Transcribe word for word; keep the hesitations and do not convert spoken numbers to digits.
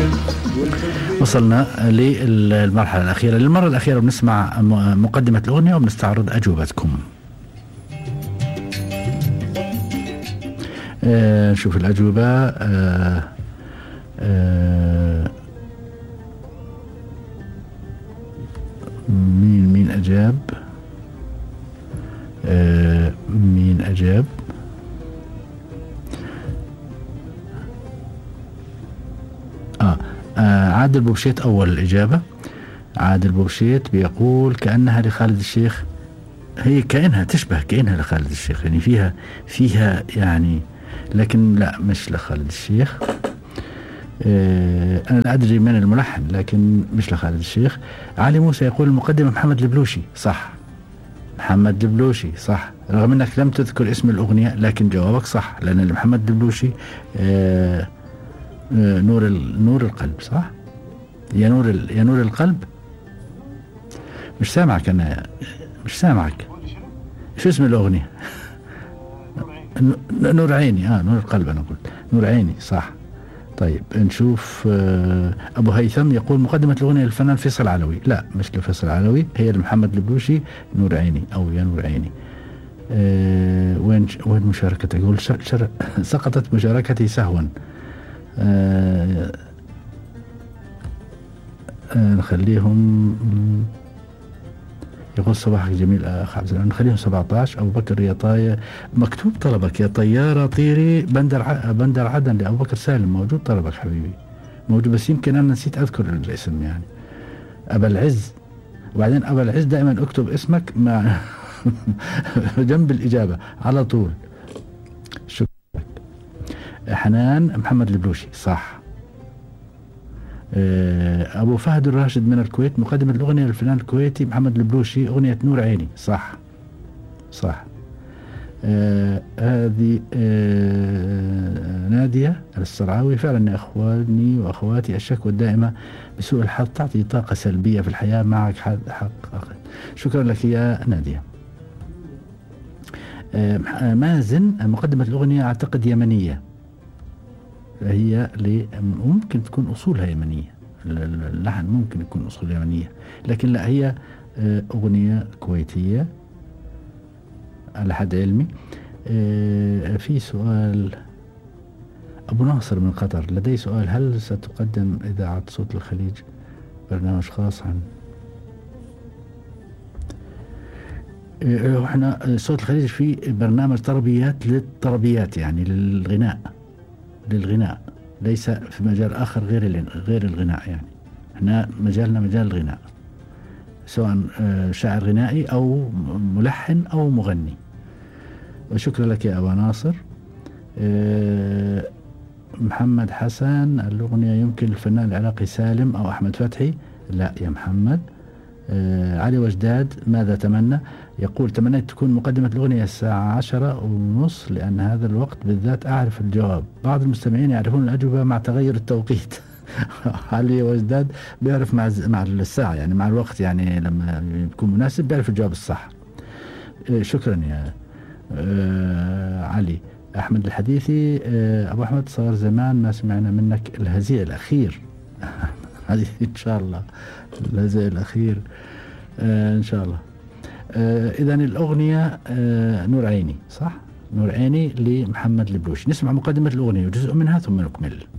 وصلنا للمرحلة الأخيرة. للمرة الأخيرة بنسمع مقدمة الأغنية وبنستعرض أجوبتكم. آه نشوف الأجوبة. آه آه مين مين أجاب؟ آه مين أجاب؟ آه, آه عادل بوبشيت أول الإجابة. عادل بوبشيت بيقول كأنها لخالد الشيخ. هي كأنها تشبه كأنها لخالد الشيخ، يعني فيها فيها يعني، لكن لا مش لخالد الشيخ. آه أنا لا أدري من الملحن لكن مش لخالد الشيخ. علي موسى يقول المقدمة محمد البلوشي. صح، محمد البلوشي صح، رغم أنك لم تذكر اسم الأغنية لكن جوابك صح، لأن محمد البلوشي آه آه نور نور القلب. صح، يا نور يا نور القلب. مش سامعك أنا، مش سامعك. شو اسم الأغنية؟ نور عيني. اه نور القلب أنا قلت نور عيني صح. طيب نشوف. آه أبو هيثم يقول مقدمة الأغنية للفنان فيصل علوي. لا مش لفيصل علوي، هي لمحمد البلوشي نور عيني أو يا نور عيني. آه وين وين مشاركتك؟ يقول شر شر سقطت مشاركتي سهوا. آه آه نخليهم. يقول صباحك جميل أخ عبد السلام. نخليهم سبعة عشر. أبو بكر يا طاير مكتوب طلبك يا طيارة طيري بندر ع... بندر عدن لأبو بكر سالم. موجود طلبك حبيبي، موجود، بس يمكن أنا نسيت أذكر الاسم يعني. أبا العز، وبعدين أبا العز دائما أكتب اسمك مع جنب الإجابة على طول. شكرا. حنان محمد البلوشي صح. أبو فهد الراشد من الكويت مقدمة الأغنية للفنان الكويتي محمد البلوشي أغنية نور عيني. صح صح. آه هذه آه نادية السرعاوي فعلا يا أخواني وأخواتي الشكوى الدائمة بسوء الحظ تعطي طاقة سلبية في الحياة. معك حق, حق شكرا لك يا نادية. آه مازن مقدمة الأغنية أعتقد يمنية، هي ممكن تكون أصولها يمنية، اللحن ممكن يكون أصول يمنية لكن لا، هي أغنية كويتية على حد علمي. في سؤال أبو ناصر من قطر، لدي سؤال، هل ستقدم إذاعة صوت الخليج برنامج خاص عن احنا صوت الخليج في برنامج طربيات للطربيات يعني للغناء للغناء ليس في مجال آخر غير غير الغناء يعني. احنا مجالنا مجال الغناء، سواء شاعر غنائي أو ملحن أو مغني. وشكرا لك يا أبا ناصر. محمد حسن الأغنية يمكن الفنان العراقي سالم أو أحمد فتحي. لا يا محمد. علي وجداد ماذا تمنى؟ يقول تمنيت تكون مقدمة الأغنية الساعة عشرة ونص لأن هذا الوقت بالذات أعرف الجواب. بعض المستمعين يعرفون الأجوبة مع تغير التوقيت. علي وجداد بيعرف مع مع الساعة يعني مع الوقت يعني لما يكون مناسب بيعرف الجواب الصح. شكرا يا علي. أحمد الحديثي أبو أحمد صار زمان ما سمعنا منك الهزيع الأخير. هذه إن شاء الله الهزيع الأخير إن شاء الله. إذا الأغنية نور عيني صح، نور عيني لمحمد البلوشي. نسمع مقدمة الأغنية وجزء منها ثم نكمل.